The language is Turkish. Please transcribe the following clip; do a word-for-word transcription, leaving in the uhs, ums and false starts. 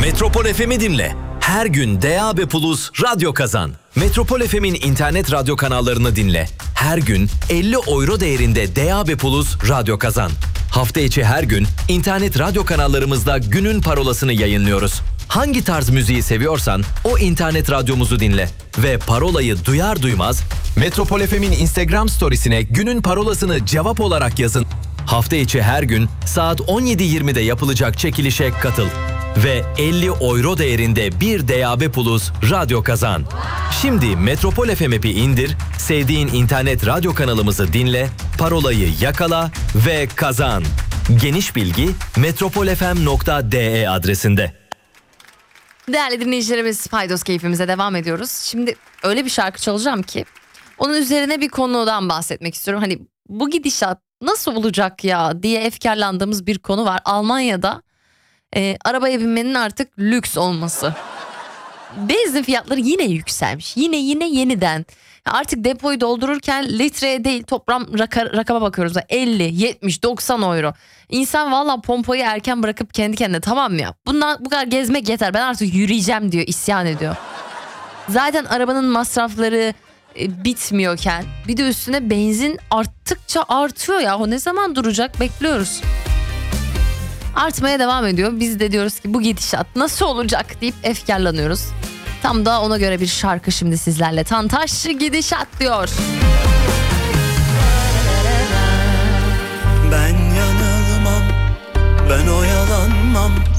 Metropol F M'i dinle. Her gün D A B Plus radyo kazan. Metropol F M'in internet radyo kanallarını dinle. Her gün elli euro değerinde D A B Plus radyo kazan. Hafta içi her gün internet radyo kanallarımızda günün parolasını yayınlıyoruz. Hangi tarz müziği seviyorsan o internet radyomuzu dinle. Ve parolayı duyar duymaz Metropol F M'in Instagram storiesine günün parolasını cevap olarak yazın. Hafta içi her gün saat on yedi yirmide yapılacak çekilişe katıl. Ve elli euro değerinde bir D A B Plus radyo kazan. Şimdi Metropol F M app'i indir, sevdiğin internet radyo kanalımızı dinle, parolayı yakala ve kazan. Geniş bilgi metropolfm nokta de adresinde. Değerli dinleyicilerimiz, Paydos keyfimize devam ediyoruz. Şimdi öyle bir şarkı çalacağım ki onun üzerine bir konudan bahsetmek istiyorum. Hani bu gidişat nasıl olacak ya diye efkarlandığımız bir konu var. Almanya'da e, arabaya binmenin artık lüks olması. Benzin fiyatları yine yükselmiş. Yine yine yeniden. Artık depoyu doldururken litreye değil toplam raka, rakama bakıyoruz. elli, yetmiş, doksan euro. İnsan valla pompayı erken bırakıp kendi kendine tamam mı ya? Bundan bu kadar gezmek yeter. Ben artık yürüyeceğim diyor, isyan ediyor. Zaten arabanın masrafları e, bitmiyorken bir de üstüne benzin arttıkça artıyor ya. O ne zaman duracak? Bekliyoruz. Artmaya devam ediyor. Biz de diyoruz ki bu gidişat nasıl olacak deyip efkarlanıyoruz. Tam da ona göre bir şarkı şimdi sizlerle. Tantaş gidişat diyor. Ben yanılmam, ben oyalanmam.